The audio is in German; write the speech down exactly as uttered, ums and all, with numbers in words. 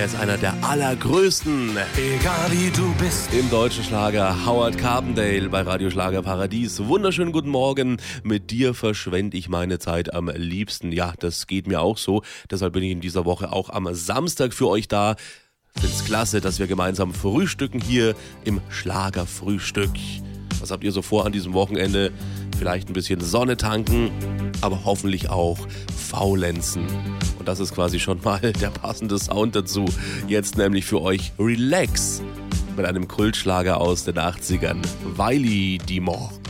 ist einer der allergrößten. Egal wie du bist. Im deutschen Schlager Howard Carpendale bei Radio Schlager Paradies. Wunderschönen guten Morgen. Mit dir verschwende ich meine Zeit am liebsten. Ja, das geht mir auch so. Deshalb bin ich in dieser Woche auch am Samstag für euch da. Find's klasse, dass wir gemeinsam frühstücken hier im Schlagerfrühstück. Was habt ihr so vor an diesem Wochenende? Vielleicht ein bisschen Sonne tanken, aber hoffentlich auch faulenzen. Und das ist quasi schon mal der passende Sound dazu. Jetzt nämlich für euch Relax mit einem Kultschlager aus den achtzigern. Wiley Dimor.